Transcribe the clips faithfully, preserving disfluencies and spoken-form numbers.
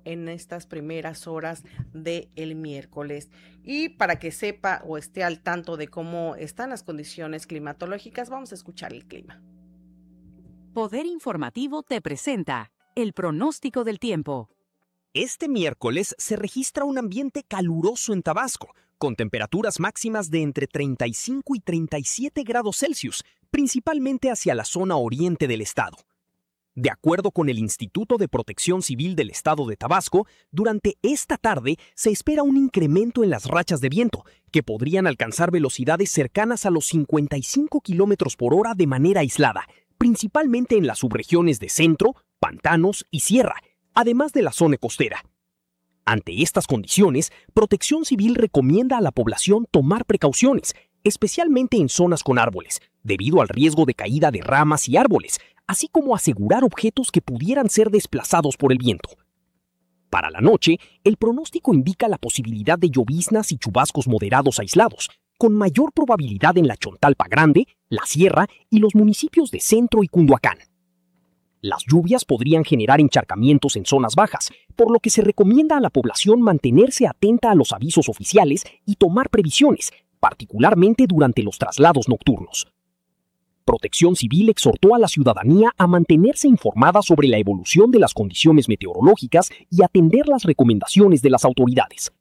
en estas primeras horas del miércoles. Y para que sepa o esté al tanto de cómo están las condiciones climatológicas, vamos a escuchar el clima. Poder Informativo te presenta el pronóstico del tiempo. Este miércoles se registra un ambiente caluroso en Tabasco, con temperaturas máximas de entre treinta y cinco y treinta y siete grados Celsius, principalmente hacia la zona oriente del estado. De acuerdo con el Instituto de Protección Civil del Estado de Tabasco, durante esta tarde se espera un incremento en las rachas de viento, que podrían alcanzar velocidades cercanas a los cincuenta y cinco kilómetros por hora de manera aislada, principalmente en las subregiones de centro, pantanos y sierra, además de la zona costera. Ante estas condiciones, Protección Civil recomienda a la población tomar precauciones, especialmente en zonas con árboles, debido al riesgo de caída de ramas y árboles, así como asegurar objetos que pudieran ser desplazados por el viento. Para la noche, el pronóstico indica la posibilidad de lloviznas y chubascos moderados aislados, con mayor probabilidad en la Chontalpa Grande, la Sierra y los municipios de Centro y Cunduacán. Las lluvias podrían generar encharcamientos en zonas bajas, por lo que se recomienda a la población mantenerse atenta a los avisos oficiales y tomar previsiones, particularmente durante los traslados nocturnos. Protección Civil exhortó a la ciudadanía a mantenerse informada sobre la evolución de las condiciones meteorológicas y atender las recomendaciones de las autoridades.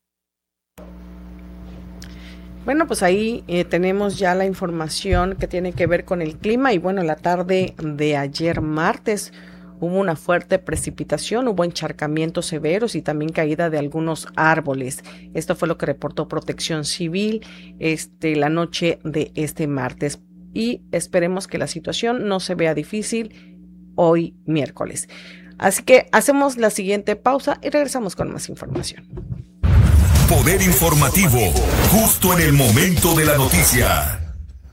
Bueno, pues ahí eh, tenemos ya la información que tiene que ver con el clima y bueno, la tarde de ayer martes hubo una fuerte precipitación, hubo encharcamientos severos y también caída de algunos árboles. Esto fue lo que reportó Protección Civil este, la noche de este martes. Y esperemos que la situación no se vea difícil hoy miércoles. Así que hacemos la siguiente pausa y regresamos con más información. Poder Informativo, justo en el momento de la noticia.